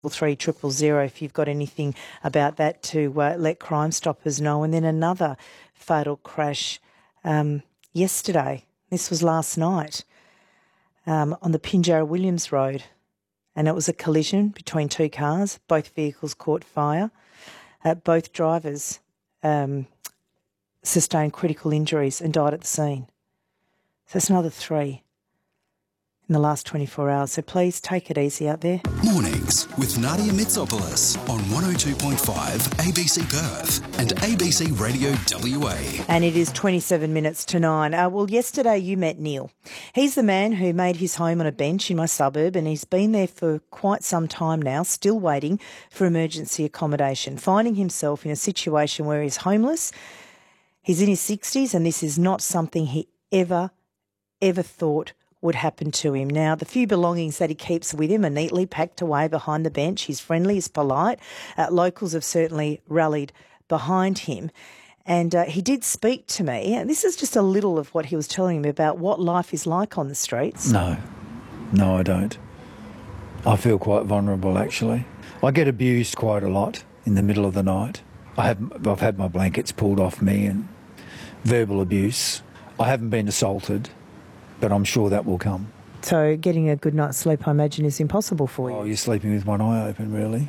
3000 if you've got anything about that to let Crime Stoppers know. And then another fatal crash yesterday. This was last night on the Pinjarra Williams Road, and it was a collision between two cars. Both vehicles caught fire. Both drivers sustained critical injuries and died at the scene. So it's another 3 in the last 24 hours. So please take it easy out there. Mornings with Nadia Mitsopoulos on 102.5 ABC Perth and ABC Radio WA. And it is 27 minutes to 9. Well, yesterday you met Neil. He's the man who made his home on a bench in my suburb, and he's been there for quite some time now, still waiting for emergency accommodation, finding himself in a situation where he's homeless. He's in his 60s, and this is not something he ever thought would happen to him. Now, the few belongings that he keeps with him are neatly packed away behind the bench. He's friendly, he's polite. Locals have certainly rallied behind him. And he did speak to me, and this is just a little of what he was telling me about what life is like on the streets. No, I don't. I feel quite vulnerable, actually. I get abused quite a lot in the middle of the night. I've had my blankets pulled off me and verbal abuse. I haven't been assaulted, but I'm sure that will come. So getting a good night's sleep, I imagine, is impossible for you. Oh, you're sleeping with one eye open, really.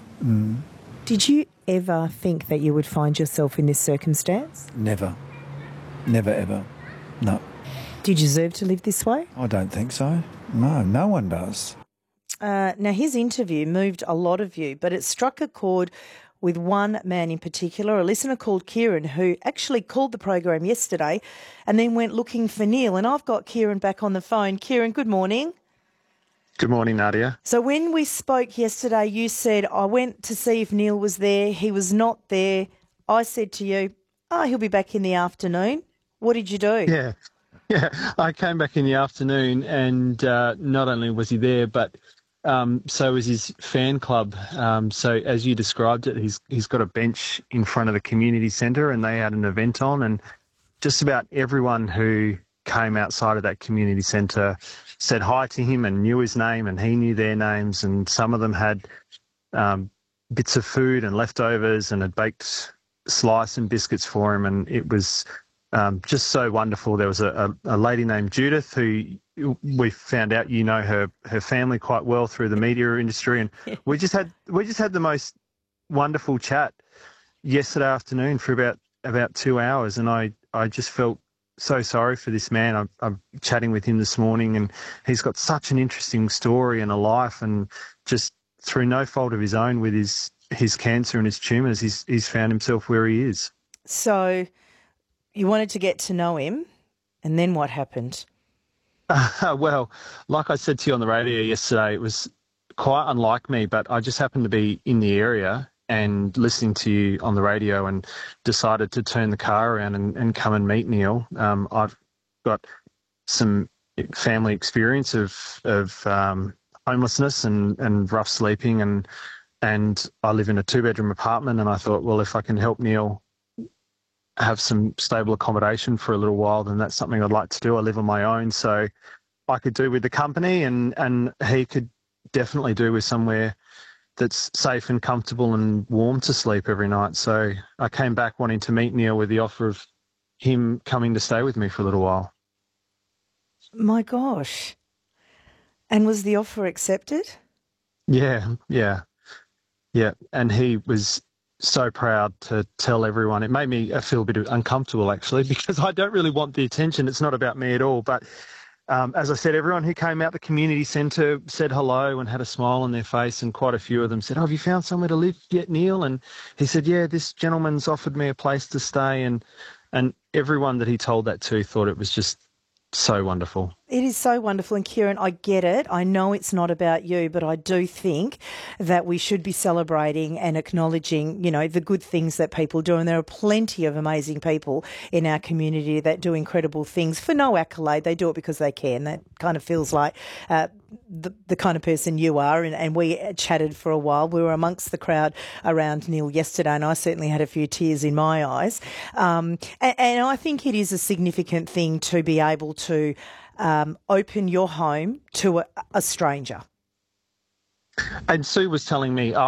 Did you ever think that you would find yourself in this circumstance? Never. Never, ever. No. Do you deserve to live this way? I don't think so. No one does. Now, his interview moved a lot of you, but it struck a chord with one man in particular, a listener called Kieran, who actually called the program yesterday and then went looking for Neil. And I've got Kieran back on the phone. Kieran, good morning. Good morning, Nadia. So when we spoke yesterday, you said, I went to see if Neil was there. He was not there. I said to you, he'll be back in the afternoon. What did you do? Yeah. I came back in the afternoon, and not only was he there, but so was his fan club. So as you described it, he's got a bench in front of the community centre, and they had an event on, and just about everyone who came outside of that community centre said hi to him and knew his name, and he knew their names, and some of them had bits of food and leftovers and had baked slice and biscuits for him, and it was just so wonderful. There was a lady named Judith who we found out her family quite well through the media industry, and we just had the most wonderful chat yesterday afternoon for about 2 hours, and I just felt so sorry for this man. I'm chatting with him this morning, and he's got such an interesting story and a life, and just through no fault of his own with his cancer and his tumours, he's found himself where he is. So you wanted to get to know him, and then what happened? Well, like I said to you on the radio yesterday, it was quite unlike me, but I just happened to be in the area and listening to you on the radio and decided to turn the car around and come and meet Neil. I've got some family experience of homelessness and rough sleeping, and I live in a 2-bedroom apartment, and I thought, well, if I can help Neil have some stable accommodation for a little while, then that's something I'd like to do. I live on my own, so I could do with the company, and he could definitely do with somewhere that's safe and comfortable and warm to sleep every night. So I came back wanting to meet Neil with the offer of him coming to stay with me for a little while. My gosh. And was the offer accepted? Yeah. And he was so proud to tell everyone. It made me feel a bit uncomfortable, actually, because I don't really want the attention. It's not about me at all. But as I said, everyone who came out the community centre said hello and had a smile on their face, and quite a few of them said, have you found somewhere to live yet, Neil? And he said, yeah, this gentleman's offered me a place to stay. And everyone that he told that to thought it was just so wonderful. It is so wonderful. And Kieran, I get it. I know it's not about you, but I do think that we should be celebrating and acknowledging, the good things that people do. And there are plenty of amazing people in our community that do incredible things for no accolade. They do it because they can. That kind of feels like the kind of person you are. And we chatted for a while. We were amongst the crowd around Neil yesterday, and I certainly had a few tears in my eyes. And I think it is a significant thing to be able to open your home to a stranger. And Sue was telling me